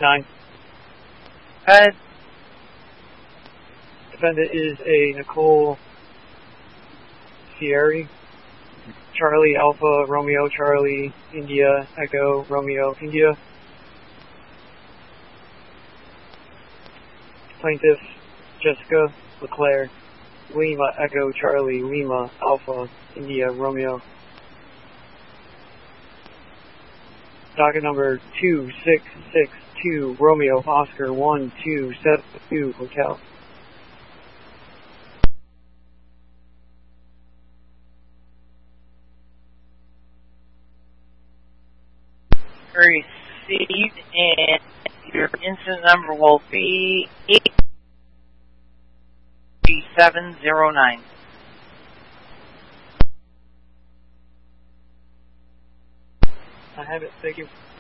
9. Head. Defendant is a Nicole Fieri. Charlie Alpha Romeo Charlie India Echo Romeo India. Plaintiff Jessica LeClaire Lima Echo Charlie Lima Alpha India Romeo. Docket number 2662 Romeo Oscar 1272 Hotel. Received, and your incident number will be 8709. I have it, thank you.